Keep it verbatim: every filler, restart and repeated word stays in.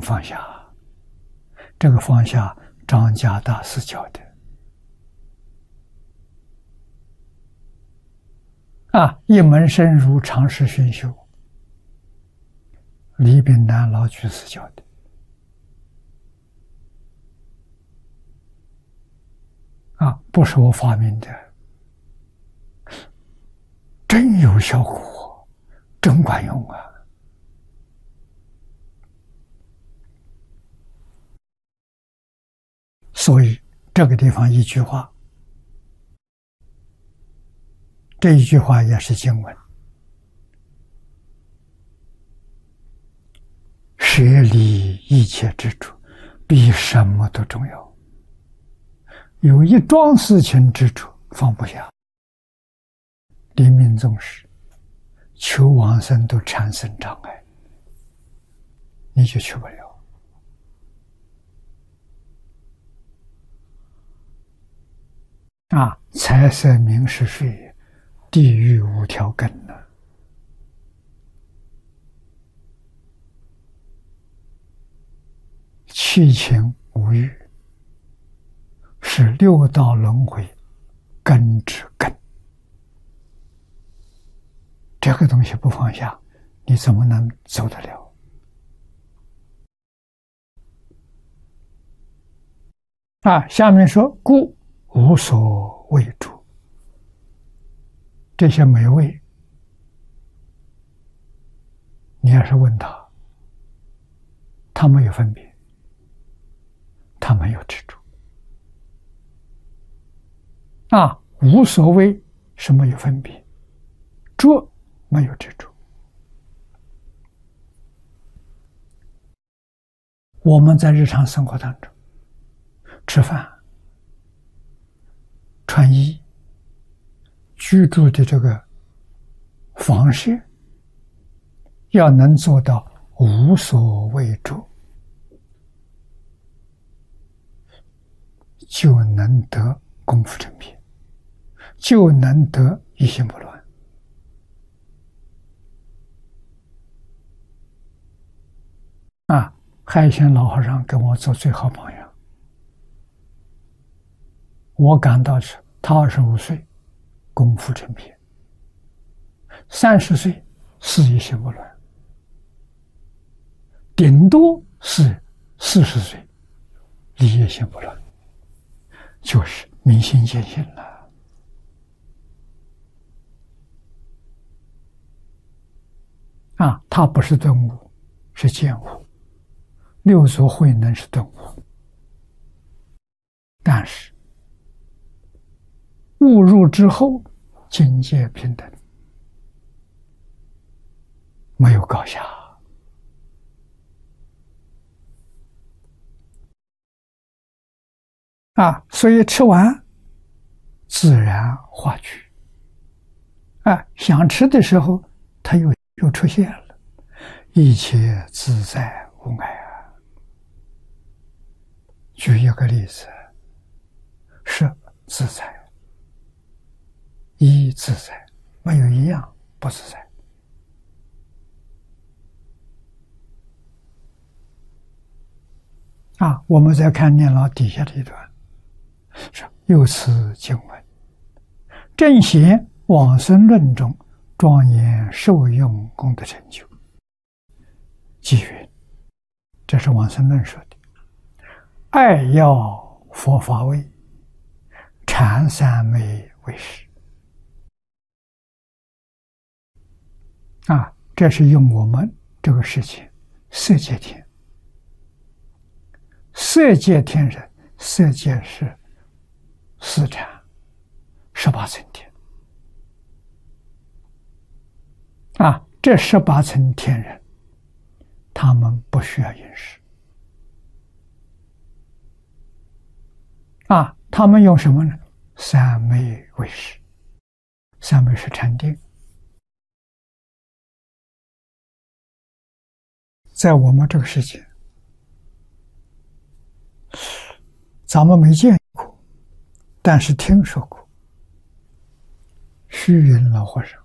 放下。这个放下，张家大师教的。啊，一门深入，常识熏修。李炳南老居士教的。啊，不是我发明的，真有效果，真管用啊！所以这个地方一句话，这一句话也是经文：舍离一切之处，比什么都重要。有一桩事情之处放不下，临命终时，求往生都产生障碍，你就去不了。啊，财色名食睡，地狱五条根呢。七情五欲是六道轮回根之根，这个东西不放下，你怎么能走得了？啊，下面说故无所谓住，这些美味，你要是问他，他没有分别，他没有执着。啊，无所谓是没有分别，着没有执着。我们在日常生活当中，吃饭、穿衣、居住的这个方式，要能做到无所谓着，就能得功夫成片，就能得一心不乱。啊，海鲜老和尚跟我做最好榜样。我感到是他二十五岁功夫成片，三十岁是一心不乱，顶多是四十岁离一心不乱，就是明心见性了。啊，他不是顿悟，是见悟。六祖慧能是顿悟，但是悟入之后，境界平等，没有高下。啊，所以吃完自然化去。啊，想吃的时候，它又又出现了，一切自在无碍啊。举一个例子，色自在，一自在，没有一样不自在。啊，我们再看念老底下这一段，是由此经文，正显往生论中庄严受用功德成就。即云，这是往生论说的，爱要佛法味，禅三昧为实。啊，这是用我们这个世界色界天，色界天人，色界是四禅十八层天。啊，这十八层天人，他们不需要饮食。啊，他们用什么呢？三昧为食。三昧是禅定。在我们这个世界，咱们没见过，但是听说过。虚云老和尚